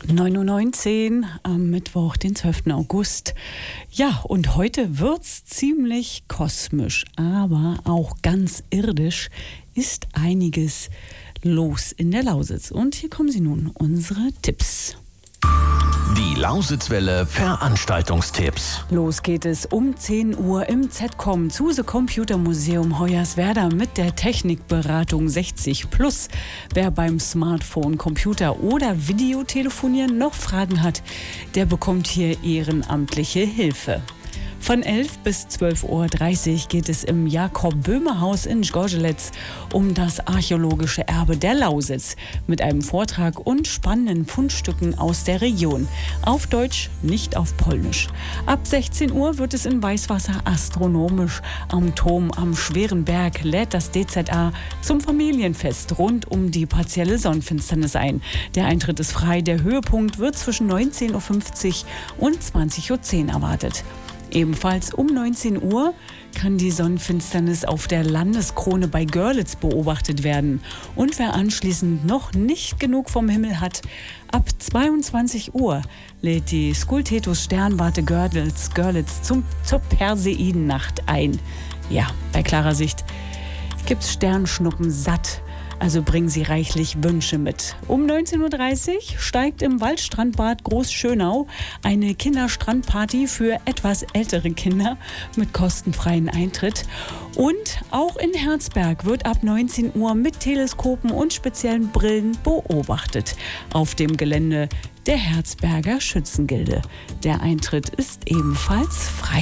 9:19 Uhr am Mittwoch, den 12. August. Ja, und heute wird's ziemlich kosmisch, aber auch ganz irdisch ist einiges los in der Lausitz. Und hier kommen sie nun, unsere Tipps. Die Lausitzwelle Veranstaltungstipps. Los geht es um 10 Uhr im ZCOM Zuse Computermuseum Hoyerswerda mit der Technikberatung 60+. Wer beim Smartphone, Computer oder Videotelefonieren noch Fragen hat, der bekommt hier ehrenamtliche Hilfe. Von 11 bis 12:30 Uhr geht es im Jakob-Böhme-Haus in Gorzelec um das archäologische Erbe der Lausitz mit einem Vortrag und spannenden Fundstücken aus der Region. Auf Deutsch, nicht auf Polnisch. Ab 16 Uhr wird es in Weißwasser astronomisch. Am Turm am Schweren Berg lädt das DZA zum Familienfest rund um die partielle Sonnenfinsternis ein. Der Eintritt ist frei. Der Höhepunkt wird zwischen 19:50 Uhr und 20:10 Uhr erwartet. Ebenfalls um 19 Uhr kann die Sonnenfinsternis auf der Landeskrone bei Görlitz beobachtet werden. Und wer anschließend noch nicht genug vom Himmel hat, ab 22 Uhr lädt die Skultetus Sternwarte Görlitz zur Perseidennacht ein. Ja, bei klarer Sicht gibt's Sternschnuppen satt. Also bringen Sie reichlich Wünsche mit. Um 19:30 Uhr steigt im Waldstrandbad Großschönau eine Kinderstrandparty für etwas ältere Kinder mit kostenfreien Eintritt. Und auch in Herzberg wird ab 19 Uhr mit Teleskopen und speziellen Brillen beobachtet. Auf dem Gelände der Herzberger Schützengilde. Der Eintritt ist ebenfalls frei.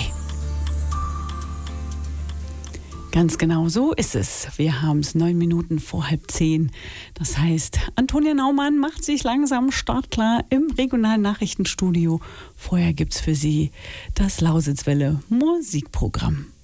Ganz genau so ist es. Wir haben es 9 Minuten vor 9:30. Das heißt, Antonia Naumann macht sich langsam startklar im regionalen Nachrichtenstudio. Vorher gibt's für Sie das Lausitzwelle Musikprogramm.